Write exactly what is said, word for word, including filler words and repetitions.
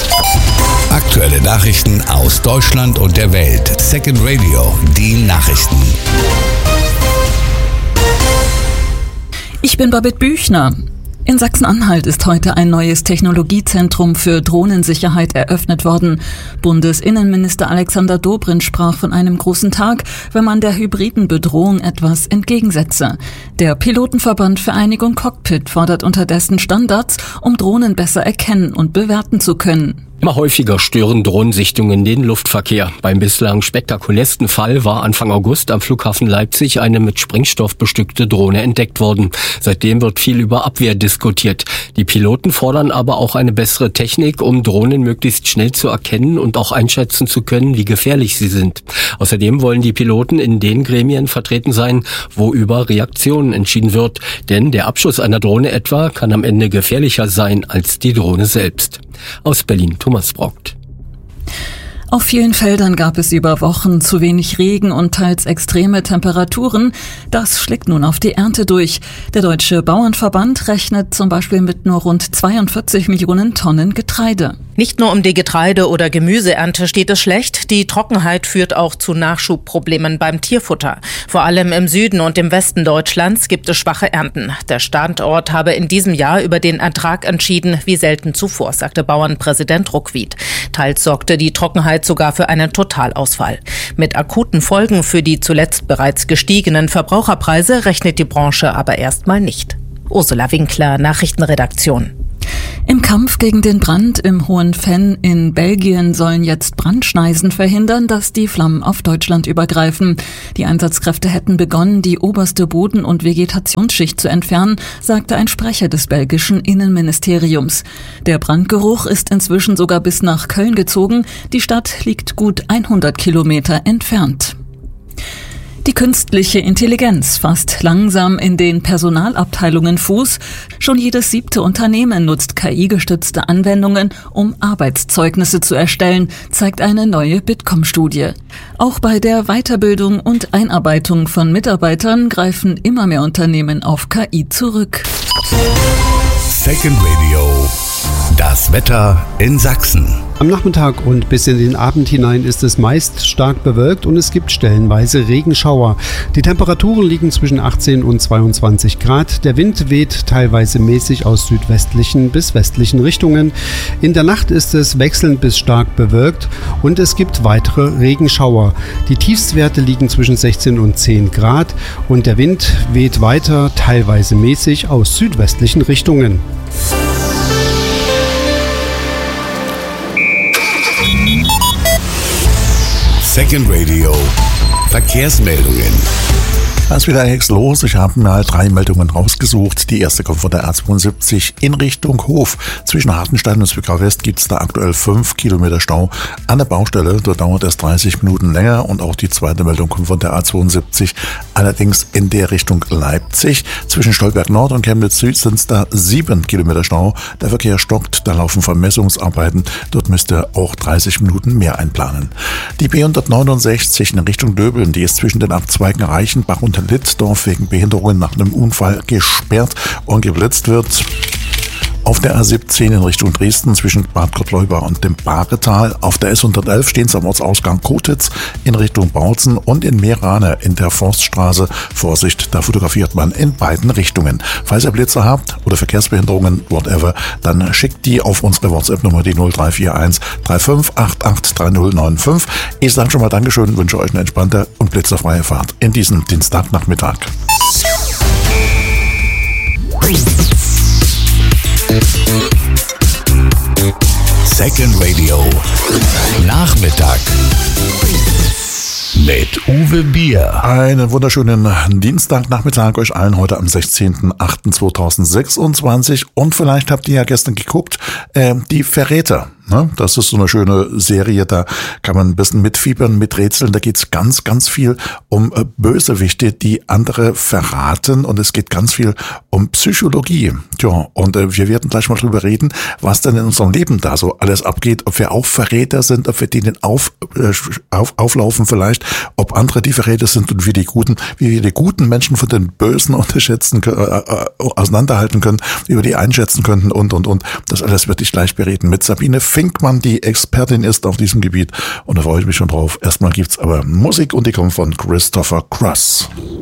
Aktuelle Nachrichten aus Deutschland und der Welt. Second Radio, die Nachrichten. Ich bin Babette Büchner. In Sachsen-Anhalt ist heute ein neues Technologiezentrum für Drohnensicherheit eröffnet worden. Bundesinnenminister Alexander Dobrindt sprach von einem großen Tag, wenn man der hybriden Bedrohung etwas entgegensetze. Der Pilotenverband Vereinigung Cockpit fordert unterdessen Standards, um Drohnen besser erkennen und bewerten zu können. Immer häufiger stören Drohnensichtungen den Luftverkehr. Beim bislang spektakulärsten Fall war Anfang August am Flughafen Leipzig eine mit Sprengstoff bestückte Drohne entdeckt worden. Seitdem wird viel über Abwehr diskutiert. Die Piloten fordern aber auch eine bessere Technik, um Drohnen möglichst schnell zu erkennen und auch einschätzen zu können, wie gefährlich sie sind. Außerdem wollen die Piloten in den Gremien vertreten sein, wo über Reaktionen entschieden wird. Denn der Abschuss einer Drohne etwa kann am Ende gefährlicher sein als die Drohne selbst. Aus Berlin, Thomas Brockt. Auf vielen Feldern gab es über Wochen zu wenig Regen und teils extreme Temperaturen. Das schlägt nun auf die Ernte durch. Der Deutsche Bauernverband rechnet zum Beispiel mit nur rund zweiundvierzig Millionen Tonnen Getreide. Nicht nur um die Getreide- oder Gemüseernte steht es schlecht. Die Trockenheit führt auch zu Nachschubproblemen beim Tierfutter. Vor allem im Süden und im Westen Deutschlands gibt es schwache Ernten. Der Standort habe in diesem Jahr über den Ertrag entschieden, wie selten zuvor, sagte Bauernpräsident Ruckwied. Teils sorgte die Trockenheit sogar für einen Totalausfall. Mit akuten Folgen für die zuletzt bereits gestiegenen Verbraucherpreise rechnet die Branche aber erstmal nicht. Ursula Winkler, Nachrichtenredaktion. Im Kampf gegen den Brand im Hohen Venn in Belgien sollen jetzt Brandschneisen verhindern, dass die Flammen auf Deutschland übergreifen. Die Einsatzkräfte hätten begonnen, die oberste Boden- und Vegetationsschicht zu entfernen, sagte ein Sprecher des belgischen Innenministeriums. Der Brandgeruch ist inzwischen sogar bis nach Köln gezogen. Die Stadt liegt gut hundert Kilometer entfernt. Die künstliche Intelligenz fasst langsam in den Personalabteilungen Fuß. Schon jedes siebte Unternehmen nutzt K I-gestützte Anwendungen, um Arbeitszeugnisse zu erstellen, zeigt eine neue Bitkom-Studie. Auch bei der Weiterbildung und Einarbeitung von Mitarbeitern greifen immer mehr Unternehmen auf K I zurück. Second Radio. Das Wetter in Sachsen. Am Nachmittag und bis in den Abend hinein ist es meist stark bewölkt und es gibt stellenweise Regenschauer. Die Temperaturen liegen zwischen achtzehn und zweiundzwanzig Grad. Der Wind weht teilweise mäßig aus südwestlichen bis westlichen Richtungen. In der Nacht ist es wechselnd bis stark bewölkt und es gibt weitere Regenschauer. Die Tiefstwerte liegen zwischen sechzehn und zehn Grad und der Wind weht weiter teilweise mäßig aus südwestlichen Richtungen. Second Radio. Verkehrsmeldungen. Da ist wieder einiges los. Ich habe mal drei Meldungen rausgesucht. Die erste kommt von der R zweiundsiebzig in Richtung Hof. Zwischen Hartenstein und Zwickau West gibt es da aktuell fünf Kilometer Stau an der Baustelle. Dort dauert es dreißig Minuten länger. Und auch die zweite Meldung kommt von der R zweiundsiebzig, allerdings in der Richtung Leipzig. Zwischen Stolberg Nord und Chemnitz Süd sind es da sieben Kilometer Stau. Der Verkehr stockt, da laufen Vermessungsarbeiten. Dort müsst ihr auch dreißig Minuten mehr einplanen. Die B hundertneunundsechzig in Richtung Döbeln, die ist zwischen den Abzweigen Reichenbach und Litzdorf wegen Behinderungen nach einem Unfall gesperrt und geblitzt wird. Auf der A siebzehn in Richtung Dresden zwischen Bad Gottleuba und dem Baretal. Auf der S hundertelf stehen sie am Ortsausgang Kotitz in Richtung Bautzen und in Meerane in der Forststraße. Vorsicht, da fotografiert man in beiden Richtungen. Falls ihr Blitzer habt oder Verkehrsbehinderungen, whatever, dann schickt die auf unsere WhatsApp-Nummer, die null drei vier eins drei fünf acht acht drei null neun fünf. Ich sage schon mal Dankeschön und wünsche euch eine entspannte und blitzerfreie Fahrt in diesem Dienstagnachmittag. Second Radio. Nachmittag. Mit Uwe Bier. Einen wunderschönen Dienstagnachmittag euch allen heute am sechzehnten achten zweitausendsechsundzwanzig. Und vielleicht habt ihr ja gestern geguckt, äh, die Verräter. Ne? Das ist so eine schöne Serie, da kann man ein bisschen mitfiebern, miträtseln. Da geht's ganz, ganz viel um äh, Bösewichte, die andere verraten, und es geht ganz viel um Psychologie. Tja, und äh, wir werden gleich mal drüber reden, was denn in unserem Leben da so alles abgeht, ob wir auch Verräter sind, ob wir denen auf, äh, auf, auflaufen vielleicht, ob andere die Verräter sind und wir die guten, wie wir die guten Menschen von den Bösen unterschätzen, äh, äh, auseinanderhalten können, wie wir die einschätzen könnten und, und, und. Das alles wird ich gleich bereden mit Sabine Finkmann die Expertin ist auf diesem Gebiet und da freue ich mich schon drauf. Erstmal gibt's aber Musik und die kommt von Christopher Cross.